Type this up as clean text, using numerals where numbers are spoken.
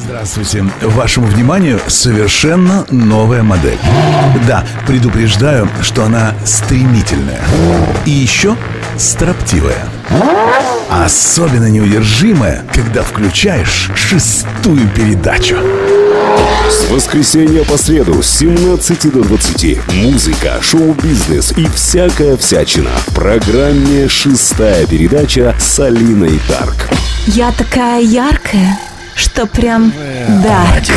Здравствуйте. Вашему вниманию совершенно новая модель. Да, предупреждаю, что она стремительная. И еще строптивая. Особенно неудержимая, когда включаешь 6-ю передачу. С воскресенья по среду с 17 до 20. Музыка, шоу-бизнес и всякая всячина. В программе «6-я передача» с Алиной Тарк. Я такая яркая, что прям дарк.